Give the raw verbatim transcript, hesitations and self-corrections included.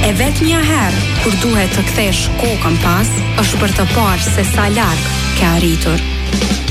E vetmja herë kur duhet të kthesh kokën pas, është për të parë se sa larg ke arritur.